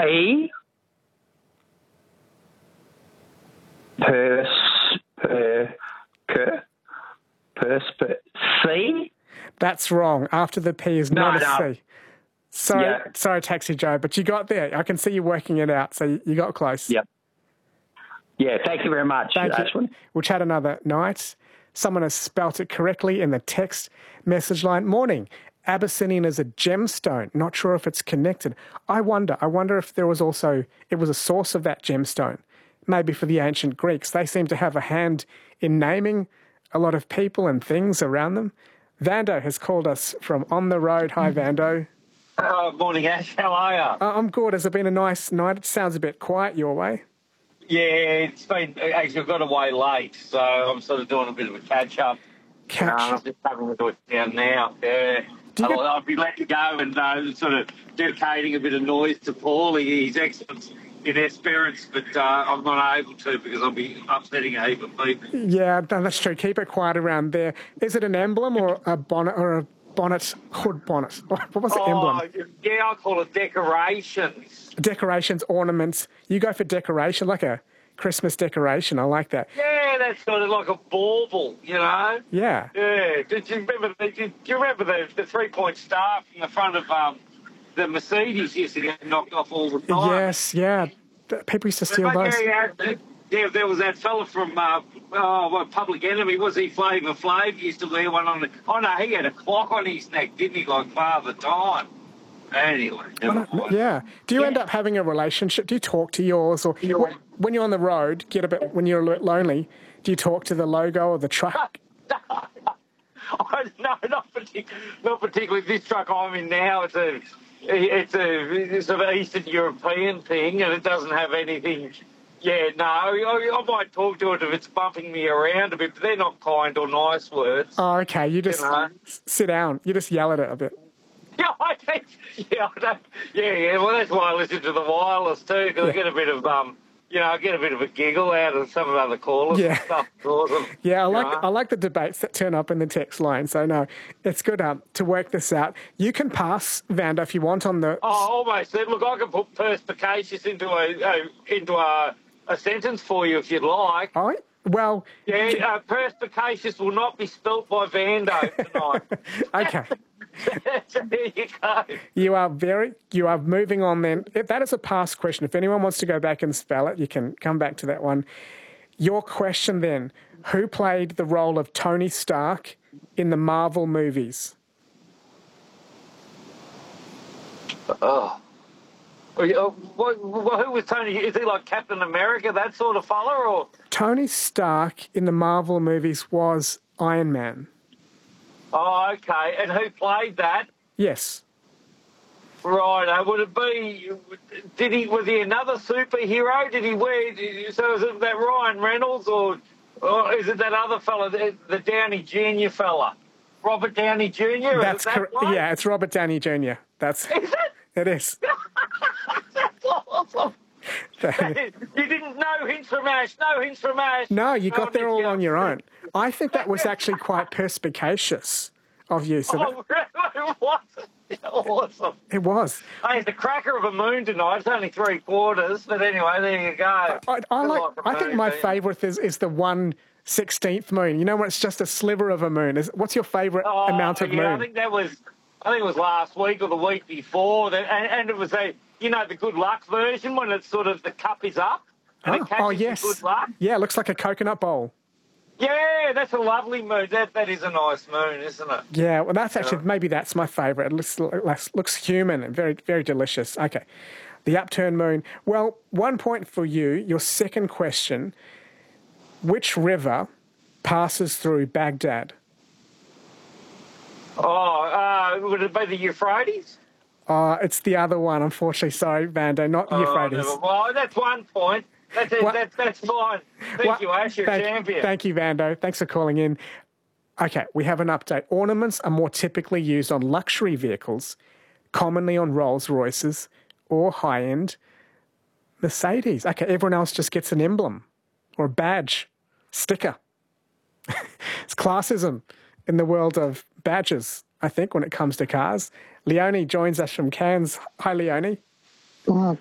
P. C? That's wrong. After the P is not a C. Sorry, Taxi Joe, but you got there. I can see you working it out, so you got close. Yep. Yeah, thank you very much, Ashwin. We'll chat another night. Someone has spelt it correctly in the text message line. Morning. Abyssinian is a gemstone. Not sure if it's connected. I wonder if there was also, it was a source of that gemstone. Maybe for the ancient Greeks. They seem to have a hand in naming a lot of people and things around them. Vando has called us from on the road. Hi, Vando. Morning, Ash. How are you? I'm good. Has it been a nice night? It sounds a bit quiet your way. Yeah, it's been... Actually, I got away late, so I'm sort of doing a bit of a catch-up. I'm just having to do it down now, yeah. I'll be let to go and sort of dedicating a bit of noise to Paul. He's excellent in Esperance, but I'm not able to because I'll be upsetting a heap of people. Yeah, that's true. Keep it quiet around there. Is it an emblem or a bonnet or a bonnet, hood bonnet? What was the emblem? Yeah, I call it decorations. Decorations, ornaments. You go for decoration, like a Christmas decoration. I like that. Yeah, that's sort of like a bauble, you know? Yeah. Yeah. Do you remember the three-point star from the front of the Mercedes used to get knocked off all the time? Yes, yeah. People used to steal those. Yeah, there was that fella from Public Enemy. Was he Flavor Flav? He used to wear one on the... Oh, no, he had a clock on his neck, didn't he, like Father Time? Anyway. Yeah. Do you end up having a relationship? Do you talk to yours? Or when you're on the road, when you're lonely, do you talk to the logo or the truck? No, not particularly. This truck I'm in now, it's a sort of Eastern European thing, and it doesn't have anything. Yeah, no, I might talk to it if it's bumping me around a bit, but they're not kind or nice words. Oh, okay. You just sit down. You just yell at it a bit. Yeah, well, that's why I listen to the wireless too, because I get a bit of I get a bit of a giggle out of some of the other callers and stuff. Awesome. Yeah, I like the debates that turn up in the text line. So no, it's good to work this out. You can pass, Vanda, if you want on the. Oh, almost. Look, I can put perspicacious into a sentence for you if you'd like. Oh, well. Yeah, perspicacious will not be spelt by Vando tonight. Okay. There you go. You are moving on then. That is a past question. If anyone wants to go back and spell it, you can come back to that one. Your question then, who played the role of Tony Stark in the Marvel movies? Oh. Who was Tony? Is he like Captain America, that sort of fella? Or? Tony Stark in the Marvel movies was Iron Man. Oh, okay. And who played that? Yes. Right. Would it be... Was he another superhero? Did he wear... So is it that Ryan Reynolds or is it that other fella, the Downey Jr. fella? Robert Downey Jr.? That's correct. Yeah, it's Robert Downey Jr. Is it? It is. That's awesome. You didn't know hints from Ash. No hints from Ash. No, you got there all on your own. I think that was actually quite perspicacious of you. So really? Was it? Awesome. It was. Hey, it's a cracker of a moon tonight. It's only 3/4, but anyway, there you go. I think my favourite is the 1/16th moon. You know when it's just a sliver of a moon. What's your favourite amount of moon? I think it was last week or the week before, and it was the good luck version when it's sort of the cup is up and it catches yes. the good luck. Yeah, it looks like a coconut bowl. Yeah, that's a lovely moon. That is a nice moon, isn't it? Yeah, well, that's actually maybe that's my favourite. It looks human and very, very delicious. Okay, the upturned moon. Well, 1 point for you. Your second question: which river passes through Baghdad? Would it be the Euphrates? It's the other one, unfortunately. Sorry, Vando, not the Euphrates. Well, that's 1 point. That's fine. Thank you, Ash, you're champion. Thank you, Vando. Thanks for calling in. Okay, we have an update. Ornaments are more typically used on luxury vehicles, commonly on Rolls Royces or high-end Mercedes. Okay, everyone else just gets an emblem or a badge, sticker. It's classism in the world of badges, I think, when it comes to cars. Leonie joins us from Cairns. Hi, Leonie. Oh,